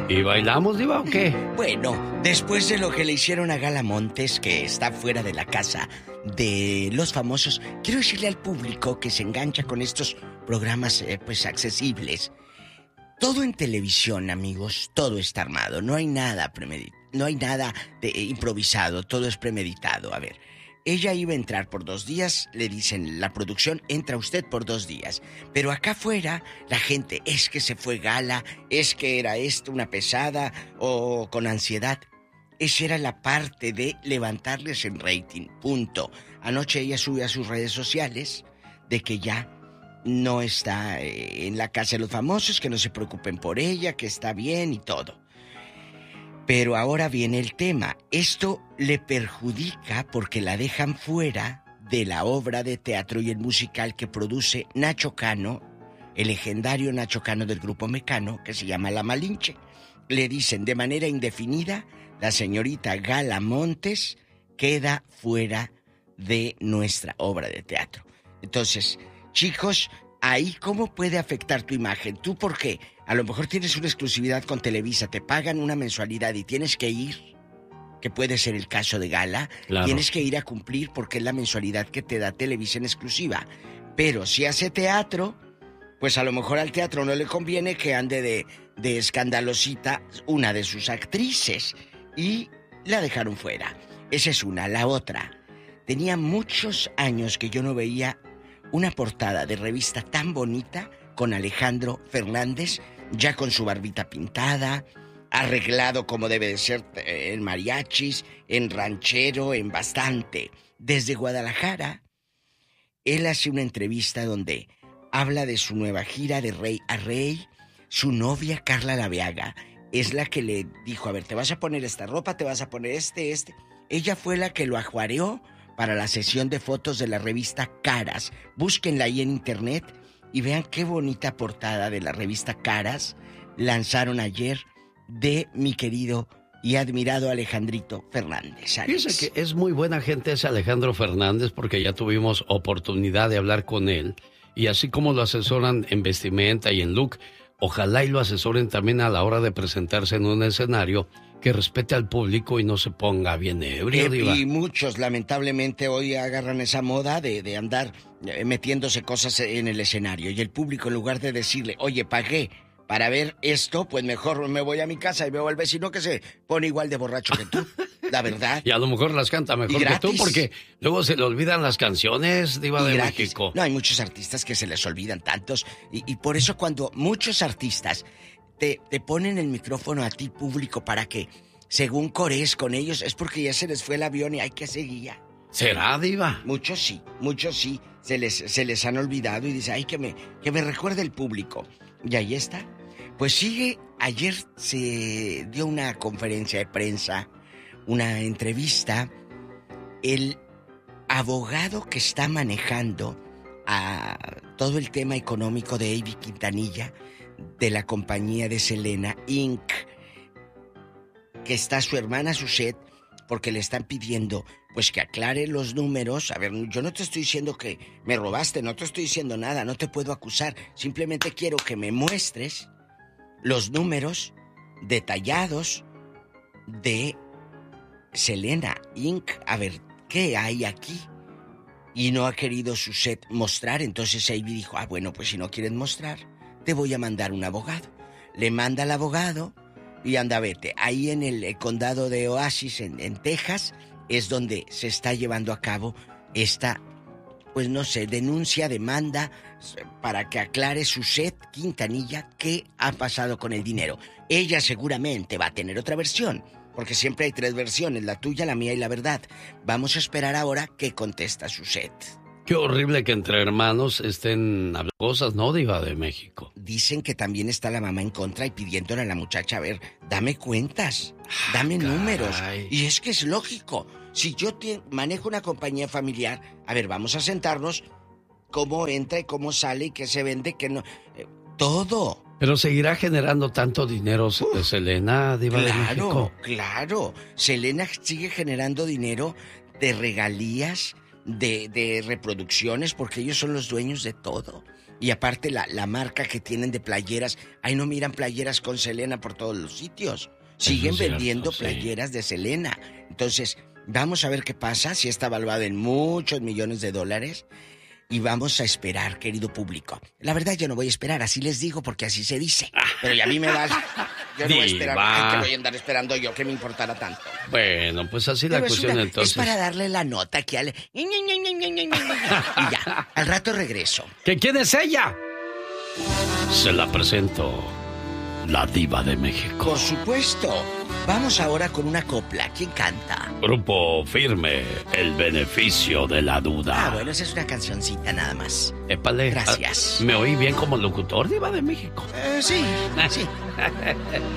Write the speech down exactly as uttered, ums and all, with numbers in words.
¿Y bailamos, Diva, o qué? Bueno, después de lo que le hicieron a Gala Montes, que está fuera de la casa de los famosos, quiero decirle al público que se engancha con estos programas, eh, pues, accesibles. Todo en televisión, amigos, todo está armado. No hay nada premeditado, no hay nada de, eh, improvisado, todo es premeditado. A ver, ella iba a entrar por dos días, le dicen la producción, entra usted por dos días. Pero acá afuera, la gente, es que se fue Gala, es que era esto una pesada o con ansiedad. Esa era la parte de levantarles en rating, punto. Anoche ella subió a sus redes sociales de que ya no está eh, en la casa de los famosos, que no se preocupen por ella, que está bien y todo. Pero ahora viene el tema. Esto le perjudica porque la dejan fuera de la obra de teatro y el musical que produce Nacho Cano, el legendario Nacho Cano del grupo Mecano, que se llama La Malinche. Le dicen de manera indefinida, la señorita Gala Montes queda fuera de nuestra obra de teatro. Entonces, chicos, ahí ¿cómo puede afectar tu imagen? ¿Tú por qué? A lo mejor tienes una exclusividad con Televisa, te pagan una mensualidad y tienes que ir, que puede ser el caso de Gala, claro. Tienes que ir a cumplir porque es la mensualidad que te da Televisa en exclusiva. Pero si hace teatro, pues a lo mejor al teatro no le conviene que ande de, de escandalosita una de sus actrices y la dejaron fuera. Esa es una. La otra, tenía muchos años que yo no veía una portada de revista tan bonita con Alejandro Fernández, ya con su barbita pintada, arreglado como debe de ser en mariachis, en ranchero, en bastante. Desde Guadalajara, él hace una entrevista donde habla de su nueva gira de Rey a Rey. Su novia, Carla Laveaga, es la que le dijo, a ver, te vas a poner esta ropa, te vas a poner este, este. Ella fue la que lo ajuareó para la sesión de fotos de la revista Caras. Búsquenla ahí en internet y vean qué bonita portada de la revista Caras lanzaron ayer de mi querido y admirado Alejandrito Fernández. Fíjese que es muy buena gente ese Alejandro Fernández porque ya tuvimos oportunidad de hablar con él y así como lo asesoran en vestimenta y en look, ojalá y lo asesoren también a la hora de presentarse en un escenario que respete al público y no se ponga bien ebrio, eh, Diva. Y muchos, lamentablemente, hoy agarran esa moda de, de andar eh, metiéndose cosas en el escenario. Y el público, en lugar de decirle, oye, pagué para ver esto, pues mejor me voy a mi casa y veo al vecino que se pone igual de borracho que tú. La verdad. Y a lo mejor las canta mejor que tú, porque luego se le olvidan las canciones, Diva de gratis. México. No, hay muchos artistas que se les olvidan tantos. Y, y por eso cuando muchos artistas te, te ponen el micrófono a ti, público, para que, según corees con ellos, es porque ya se les fue el avión y hay que seguir. ¿Será, Diva? Muchos sí, muchos sí. Se les, se les han olvidado y dice, ay, que me, que me recuerde el público. Y ahí está. Pues sigue, ayer se dio una conferencia de prensa, una entrevista, el abogado que está manejando a todo el tema económico de Ivy Quintanilla, de la compañía de Selena incorporated, que está su hermana Suset, porque le están pidiendo pues que aclare los números. A ver, yo no te estoy diciendo que me robaste, no te estoy diciendo nada, no te puedo acusar, simplemente quiero que me muestres los números detallados de Selena incorporated. A ver, ¿qué hay aquí? Y no ha querido Suset mostrar. Entonces Ivy dijo, ah, bueno, pues si no quieren mostrar, te voy a mandar un abogado. Le manda al abogado y anda, vete. Ahí en el condado de Oasis, en, en Texas, es donde se está llevando a cabo esta, pues no sé, denuncia, demanda, para que aclare Suset Quintanilla qué ha pasado con el dinero. Ella seguramente va a tener otra versión, porque siempre hay tres versiones, la tuya, la mía y la verdad. Vamos a esperar ahora qué contesta Suset. Qué horrible que entre hermanos estén hablando cosas, ¿no, Diva de México? Dicen que también está la mamá en contra y pidiéndole a la muchacha, a ver, dame cuentas, dame ah, números. Y es que es lógico, si yo te manejo una compañía familiar, a ver, vamos a sentarnos, cómo entra y cómo sale y qué se vende, qué no, eh, todo. Pero seguirá generando tanto dinero de Selena, Diva claro, de México. Claro, claro. Selena sigue generando dinero de regalías, de, de reproducciones, porque ellos son los dueños de todo. Y aparte la, la marca que tienen de playeras, ahí no miran playeras con Selena por todos los sitios. Siguen cierto, vendiendo playeras sí. de Selena. Entonces, vamos a ver qué pasa, si está valuada en muchos millones de dólares. Y vamos a esperar, querido público. La verdad yo no voy a esperar, así les digo, porque así se dice. Pero ya a mí me da... Yo no voy a esperar, ay, que voy a andar esperando yo, que me importara tanto. Bueno, pues así Pero la cuestión una, entonces... Es para darle la nota que al... Y ya, al rato regreso. ¿Que quién es ella? Se la presento, la diva de México. Por supuesto. Vamos ahora con una copla. ¿Quién canta? Grupo Firme, El Beneficio de la Duda. Ah, bueno, esa es una cancioncita nada más. Épale. Gracias. ¿Me oí bien como locutor, diva de México? Eh, sí, sí.